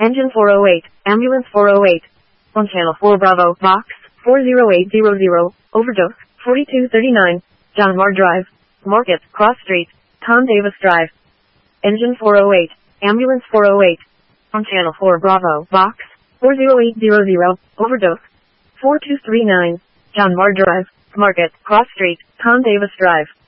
Engine 408, Ambulance 408. On Channel 4 Bravo, Box 40800, Overdose 4239, John Marr Drive, Market, Cross Street, Tom Davis Drive. Engine 408, Ambulance 408. On Channel 4 Bravo, Box 40800, Overdose 4239, John Marr Drive, Market, Cross Street, Tom Davis Drive.